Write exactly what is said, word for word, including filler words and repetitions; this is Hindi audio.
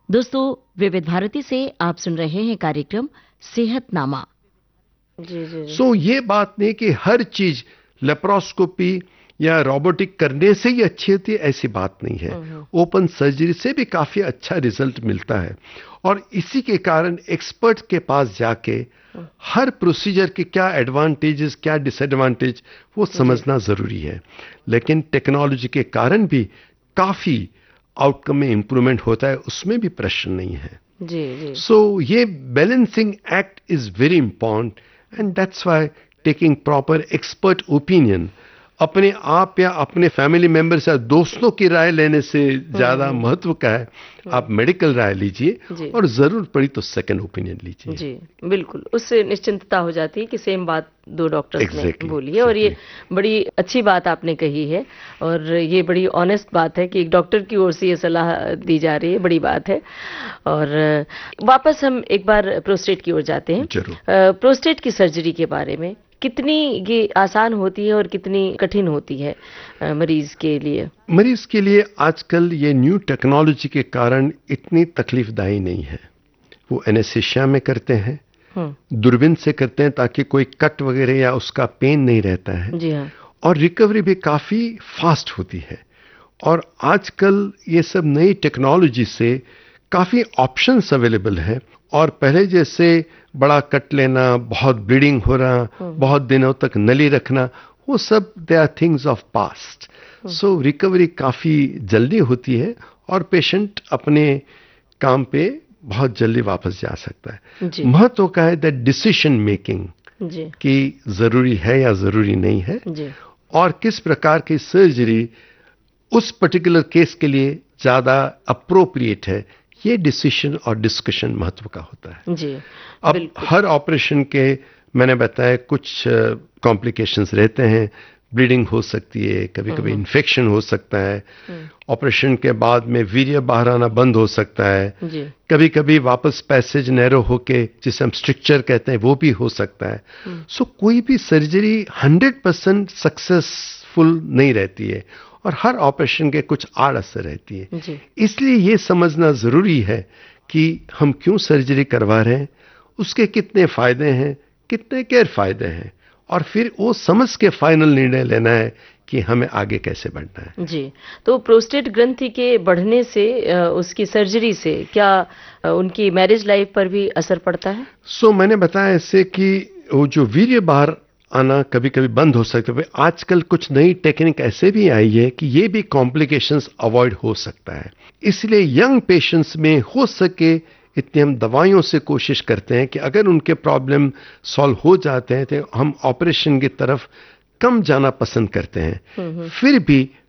दोस्तों, विविध भारती से आप सुन रहे हैं कार्यक्रम सेहतनामा। जी जी जी। सो so, ये बात नहीं कि हर चीज लेप्रोस्कोपी या रोबोटिक करने से ही अच्छी होती है, ऐसी बात नहीं है। ओपन सर्जरी से भी काफी अच्छा रिजल्ट मिलता है और इसी के कारण एक्सपर्ट के पास जाके हर प्रोसीजर के क्या एडवांटेजेस क्या डिसएडवांटेज वो समझना जरूरी है। लेकिन टेक्नोलॉजी के कारण भी काफी आउटकम में इंप्रूवमेंट होता है, उसमें भी प्रश्न नहीं है। जी जी। सो so, ये balancing act is very important and that's why taking proper expert opinion, अपने आप या अपने फैमिली मेंबर्स या दोस्तों की राय लेने से ज्यादा महत्व का है आप मेडिकल राय लीजिए और जरूर पड़ी तो सेकंड ओपिनियन लीजिए। जी बिल्कुल, उससे निश्चिंतता हो जाती है कि सेम बात दो डॉक्टर्स exactly, ने बोली है। और ये बड़ी अच्छी बात आपने कही है और ये बड़ी ऑनेस्ट बात है कि एक डॉक्टर की ओर से ये सलाह दी जा रही है, बड़ी बात है। और वापस हम एक बार प्रोस्टेट की ओर जाते हैं। जरूर। प्रोस्टेट की सर्जरी के बारे में कितनी ये आसान होती है और कितनी कठिन होती है मरीज के लिए? मरीज के लिए आजकल ये न्यू टेक्नोलॉजी के कारण इतनी तकलीफदायी नहीं है। वो एनेस्थीसिया में करते हैं, दूरबीन से करते हैं ताकि कोई कट वगैरह या उसका पेन नहीं रहता है। जी हाँ। और रिकवरी भी काफी फास्ट होती है। और आजकल ये सब नई टेक्नोलॉजी से काफी ऑप्शंस अवेलेबल है और पहले जैसे बड़ा कट लेना, बहुत ब्लीडिंग हो रहा, बहुत दिनों तक नली रखना, वो सब they are things of past. So recovery काफी जल्दी होती है और पेशेंट अपने काम पे बहुत जल्दी वापस जा सकता है। महत्व का है दैट डिसीजन मेकिंग कि जरूरी है या जरूरी नहीं है जी। और किस प्रकार की सर्जरी उस पर्टिकुलर केस के लिए ज्यादा अप्रोप्रिएट है, ये डिसीजन और डिस्कशन महत्व का होता है। जी अब हर ऑपरेशन के मैंने बताया कुछ कॉम्प्लिकेशंस रहते हैं, ब्लीडिंग हो सकती है, कभी कभी इन्फेक्शन हो सकता है, ऑपरेशन के बाद में वीर्य बाहर आना बंद हो सकता है, जी। कभी कभी वापस पैसेज नैरो होके जिसे हम स्ट्रिक्चर कहते हैं वो भी हो सकता है। सो so, कोई भी सर्जरी हंड्रेड परसेंट सक्सेसफुल नहीं रहती है और हर ऑपरेशन के कुछ आड़ असर रहती है। इसलिए ये समझना जरूरी है कि हम क्यों सर्जरी करवा रहे हैं, उसके कितने फायदे हैं, कितने गैर फायदे हैं, और फिर वो समझ के फाइनल निर्णय लेना है कि हमें आगे कैसे बढ़ना है। जी। तो प्रोस्टेट ग्रंथि के बढ़ने से उसकी सर्जरी से क्या उनकी मैरिज लाइफ पर भी असर पड़ता है? सो so, मैंने बताया इससे कि वो जो वीर्य बाहर आना कभी कभी बंद हो सकता है। आजकल कुछ नई टेक्निक ऐसे भी आई है कि ये भी कॉम्प्लिकेशंस अवॉइड हो सकता है। इसलिए यंग पेशेंट्स में हो सके इतनी हम दवाइयों से कोशिश करते हैं कि अगर उनके प्रॉब्लम सॉल्व हो जाते हैं तो हम ऑपरेशन की तरफ कम जाना पसंद करते हैं। फिर भी